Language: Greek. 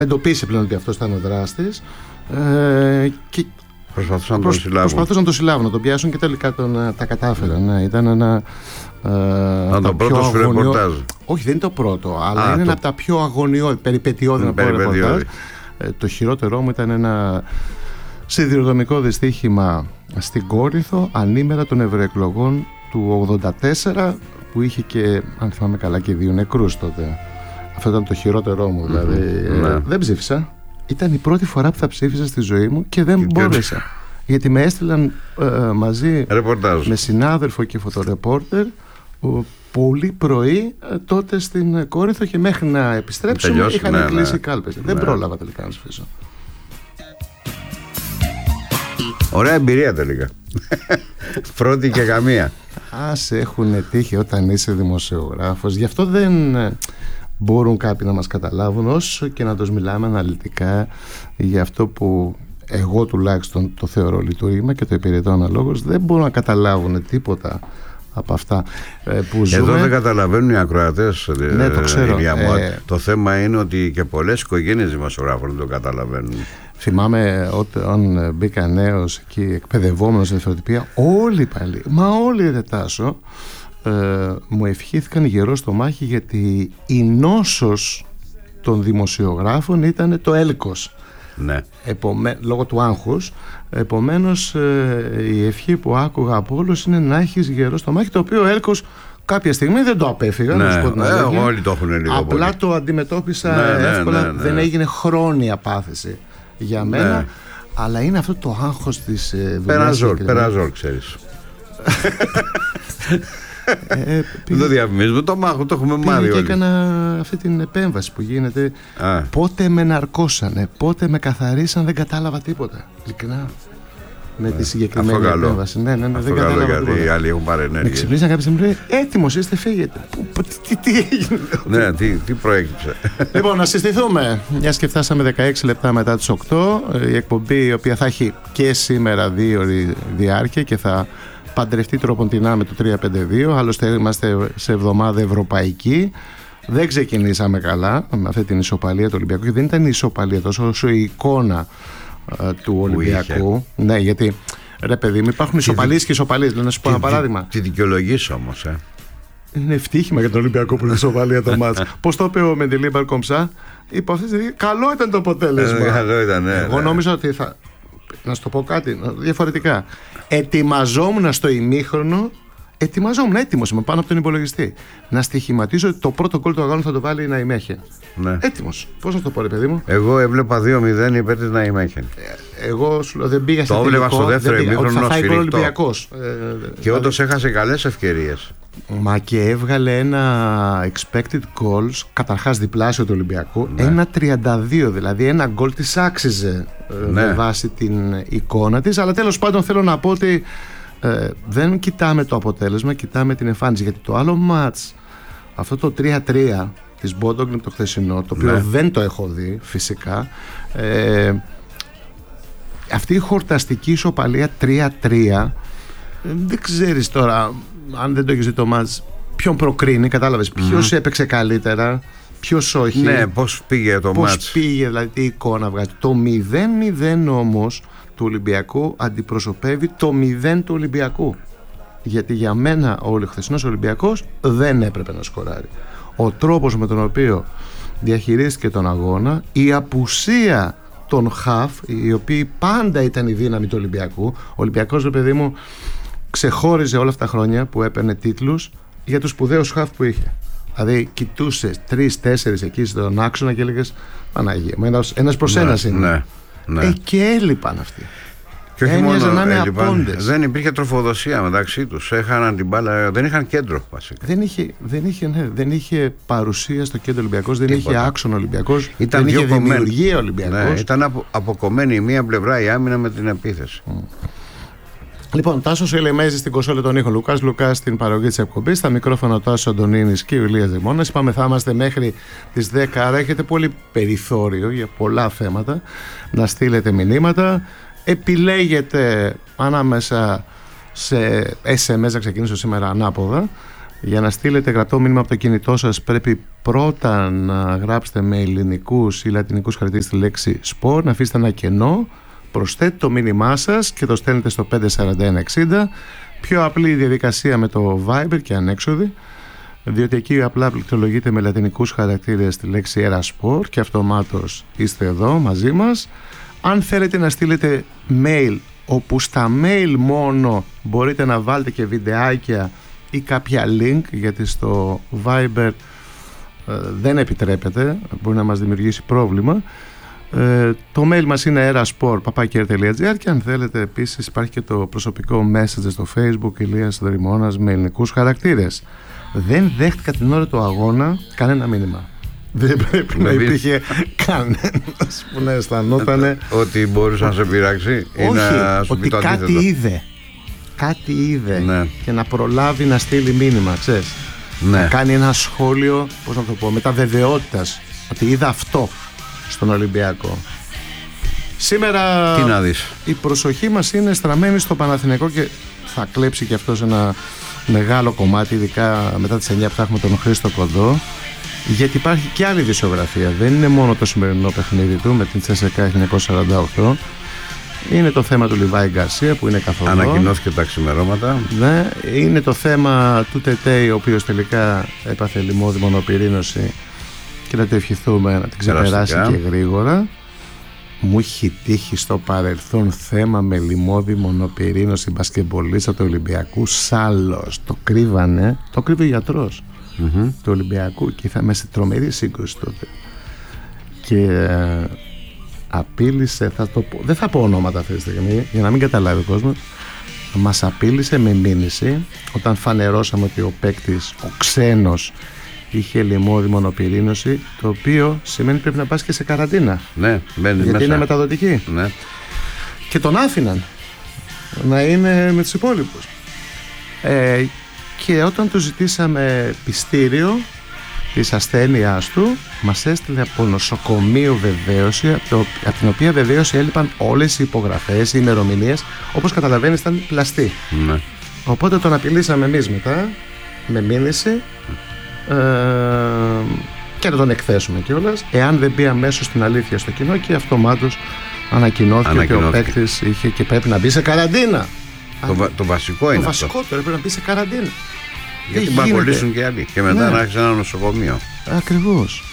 εντοπίσει πλέον ότι αυτός ήταν ο δράστης και προσπαθούσαν να τον συλλάβουν, να τον πιάσουν και τελικά τα κατάφεραν. Ναι, ήταν ένα. Το πρώτο σου ρεπορτάζ. Όχι, δεν είναι το πρώτο, αλλά είναι ένα από τα πιο αγωνιώδη, περιπετειώδη να πω ρεπορτάζ. Το χειρότερό μου ήταν ένα σιδηροδρομικό δυστύχημα στην Κόρινθο, ανήμερα των ευρωεκλογών του 1984, που είχε και, αν θυμάμαι καλά, και 2 νεκρούς τότε. Αυτό ήταν το χειρότερό μου, δηλαδή. Δεν ψήφισα. Ήταν η πρώτη φορά που θα ψήφισα στη ζωή μου και δεν μπόρεσα. Γιατί με έστειλαν μαζί με συνάδελφο και φωτορεπόρτερ πολύ πρωί τότε στην Κόρινθο και μέχρι να επιστρέψουμε είχαν κλείσει οι κάλπες. Δεν πρόλαβα τελικά να ψηφίσω. Ωραία εμπειρία τελικά. Πρώτη και καμία. Ας έχουν τύχει όταν είσαι δημοσιογράφος. Γι' αυτό δεν μπορούν κάποιοι να μας καταλάβουν, όσο και να τους μιλάμε αναλυτικά για αυτό που εγώ τουλάχιστον το θεωρώ λειτουργήμα και το υπηρετώ αναλόγως. Δεν μπορούν να καταλάβουν τίποτα από αυτά που ζούμε. Εδώ δεν καταλαβαίνουν οι ακροατές. Ναι, το ξέρω. Το θέμα είναι ότι και πολλές οικογένειες δημοσιογράφων δεν το καταλαβαίνουν. Θυμάμαι όταν μπήκα νέος εκεί, εκπαιδευόμενος στην ευθεροτυπία, όλοι πάλι, μα όλοι δεν τάσω, μου ευχήθηκαν γερό στο μάχη, γιατί η νόσος των δημοσιογράφων ήταν το έλκος. Ναι. Λόγω του άγχους. Επομένως η ευχή που άκουγα από όλους είναι να έχεις γερό στο μάχη, το οποίο έλκος κάποια στιγμή δεν το απέφυγα. Όλοι το έχουν λίγο. Απλά πολύ το αντιμετώπισα εύκολα. Δεν έγινε χρόνια πάθηση για μένα, αλλά είναι αυτό το άγχος της δουλειάς. Περαζόλ, ξέρεις. Δεν το διαφημίζουμε, το μάχο, το έχουμε μάθει όλοι. Και έκανα αυτή την επέμβαση που γίνεται. Πότε με ναρκώσανε, πότε με καθαρίσαν, δεν κατάλαβα τίποτα. Ειλικρινά. Με τη συγκεκριμένη επέμβαση. Ναι, δεν κατάλαβα τίποτα. Γιατί οι άλλοι έχουν παρενέργεια. Με ξυπνήσαν κάποια στιγμή, λέει έτοιμος είστε, φύγετε. Τι έγινε? Ναι, τι προέκυψε? Λοιπόν, να συστηθούμε. Μια και φτάσαμε 16 λεπτά μετά τις 8. Η εκπομπή, η οποία θα έχει και σήμερα 2 ώρες διάρκεια και θα παντρευτεί τροποντινά με το 352. Άλλωστε είμαστε σε εβδομάδα ευρωπαϊκή. Δεν ξεκινήσαμε καλά με αυτή την ισοπαλία του Ολυμπιακού, και δεν ήταν η ισοπαλία τόσο όσο η εικόνα του Ολυμπιακού. Ναι, γιατί ρε παιδί μου, υπάρχουν ισοπαλίες και ισοπαλίες. Να σου πω ένα παράδειγμα. Τη δικαιολογήσω όμως. Είναι ευτύχημα για τον Ολυμπιακό που είναι ισοπαλία το μάτς. Πώς το είπε ο Μεντιλίμπαρ Κομψά? Είπε αυτή τη στιγμή, καλό ήταν το αποτέλεσμα. Καλό ήταν, ναι. Εγώ νόμιζα ότι θα. Να σου το πω κάτι διαφορετικά. Ετοιμαζόμουν στο ημίχρονο. Έτοιμος είμαι πάνω από τον υπολογιστή να στοιχηματίσω ότι το πρώτο γκολ του αγώνα θα το βάλει η Ναϊμέχεν. Ναι. Έτοιμος. Πώς να το πω, ρε παιδί μου? Εγώ έβλεπα 2-0 υπέρ της Ναϊμέχεν. Εγώ σου λέω, δεν πήγα στο τελικό. Το έβλεπα στο δεύτερο ημίχρονο. Θα φάει γκολ Ολυμπιακός. Και όντως έχασε καλές ευκαιρίες. Μα και έβγαλε ένα expected goals, καταρχάς διπλάσιο του Ολυμπιακού, 1,32, δηλαδή ένα γκολ της άξιζε με βάση την εικόνα της. Αλλά τέλος πάντων θέλω να πω ότι δεν κοιτάμε το αποτέλεσμα, κοιτάμε την εμφάνιση. Γιατί το άλλο μάτς, αυτό το 3-3 της Μπόντογκλιμ το χθεσινό, το οποίο δεν το έχω δει φυσικά, αυτή η χορταστική ισοπαλία 3-3, δεν ξέρεις τώρα, αν δεν το έχεις δει το μάτς, ποιον προκρίνει, κατάλαβες, ποιος έπαιξε καλύτερα, ποιος όχι. Ναι, πώς πήγε το μάτς. Πώς πήγε, δηλαδή τι εικόνα βγάζει. Το 0-0 όμως του Ολυμπιακού αντιπροσωπεύει το 0 του Ολυμπιακού. Γιατί για μένα ο χθεσινός Ολυμπιακός δεν έπρεπε να σκοράρει. Ο τρόπος με τον οποίο διαχειρίστηκε τον αγώνα, η απουσία των χαφ, οι οποίοι πάντα ήταν η δύναμη του Ολυμπιακού. Ο Ολυμπιακός, ρε παιδί μου, ξεχώριζε όλα αυτά τα χρόνια που έπαιρνε τίτλους για τους σπουδαίους χαφ που είχε. Δηλαδή κοιτούσε 3-4 εκεί στον άξονα και έλεγες Παναγία μου, ένας προς ένας είναι. Και έλειπαν αυτοί. Και όχι μόνο έλειπαν, δεν υπήρχε τροφοδοσία μεταξύ τους. Έχαναν την μπάλα, δεν είχαν κέντρο βασικά. Δεν είχε παρουσία στο κέντρο Ολυμπιακός, δεν είχε άξονα Ολυμπιακός, δεν είχε δημιουργία Ολυμπιακός. Ήταν αποκομμένη η μία πλευρά η άμυνα με την επίθεση. Λοιπόν, Τάσος Ελεμέζη στην κονσόλα των ήχων, Λουκάς Λουκάς στην παραγωγή της εκπομπής, στα μικρόφωνα ο Τάσος Αντωνίνης και ο Ηλίας Δημώνας. Είπαμε θα είμαστε μέχρι τις 10, άρα έχετε πολύ περιθώριο για πολλά θέματα να στείλετε μηνύματα. Επιλέγετε ανάμεσα σε SMS, να ξεκινήσω σήμερα ανάποδα, Για να στείλετε γραπτό μήνυμα από το κινητό σας πρέπει πρώτα να γράψετε με ελληνικούς ή λατινικούς χαρακτήρες τη λέξη sport, να αφήσετε ένα κενό, προσθέτετε το μήνυμά σας και το στέλνετε στο 54160. Πιο απλή διαδικασία με το Viber και ανέξοδη, διότι εκεί απλά πληκτρολογείτε με λατινικούς χαρακτήρες τη λέξη Erasport και αυτομάτως είστε εδώ μαζί μας. Αν θέλετε να στείλετε mail, όπου στα mail μόνο μπορείτε να βάλετε και βιντεάκια ή κάποια link, γιατί στο Viber δεν επιτρέπεται, μπορεί να μας δημιουργήσει πρόβλημα. Το mail μας είναι erasport@aer.gr και αν θέλετε επίσης υπάρχει και το προσωπικό message στο Facebook Ηλίας Δρυμώνας με ελληνικούς χαρακτήρες. Δεν δέχτηκα την ώρα του αγώνα κανένα μήνυμα. Δεν πρέπει να υπήρχε κανένας που να αισθανότανε ότι μπορούσε να σε πειράξει ή να σου πει το αντίθετο. Κάτι είδε και να προλάβει να στείλει μήνυμα, ξέρεις. Να κάνει ένα σχόλιο, πώς να το πω, μεταβεβαιότητας ότι είδα αυτό στον Ολυμπιακό. Σήμερα τι να δεις. Η προσοχή μας είναι στραμμένη στο Παναθηναϊκό και θα κλέψει και αυτό σε ένα μεγάλο κομμάτι, ειδικά μετά τις 9 που θα έχουμε τον Χρήστο Κοντό, γιατί υπάρχει και άλλη δισογραφία. Δεν είναι μόνο το σημερινό παιχνίδι του με την CSKA 1948. Είναι το θέμα του Λιβάη Γκαρσία που είναι καθόλου. Ανακοινώθηκε τα ξημερώματα. Ναι, είναι το θέμα του Τετέι, ο οποίος τελικά έπαθε λιμώδη μονοπυρήνωση και να το ευχηθούμε να την ξεπεράσει και γρήγορα. Μου έχει τύχει στο παρελθόν θέμα με λιμώδη μονοπυρήνωση μπασκεμπολίστα του Ολυμπιακού Σάλος. Το κρύβανε, το κρύβε ο γιατρός του Ολυμπιακού και είχαμε σε τρομερή σύγκρουση τότε. Και απείλησε, δεν θα πω ονόματα αυτή τη στιγμή για να μην καταλάβει ο κόσμος, μας απείλησε με μήνυση όταν φανερώσαμε ότι ο παίκτης, ο ξένος, είχε λιμώδη μονοπυρήνωση, το οποίο σημαίνει πρέπει να πας και σε καραντίνα. Ναι, γιατί μέσα. Είναι μεταδοτική. Ναι. Και τον άφηναν να είναι με τους υπόλοιπους. Και όταν του ζητήσαμε πιστήριο της ασθένειάς του, μας έστειλε από νοσοκομείο βεβαίωση, από την οποία βεβαίωση έλειπαν όλες οι υπογραφές, οι ημερομηνίες, όπως καταλαβαίνεις ήταν πλαστή. Ναι. Οπότε τον απειλήσαμε εμείς μετά με μήνυση και να τον εκθέσουμε κιόλας εάν δεν μπει αμέσως στην αλήθεια στο κοινό, και αυτομάτως ανακοινώθηκε ότι ο παίκτης είχε και πρέπει να μπει σε καραντίνα. Το βασικό είναι το βασικότερο, πρέπει να μπει σε καραντίνα. Γιατί παρακολουθήσουν και άλλοι και μετά να έχεις ένα νοσοκομείο. Ακριβώς.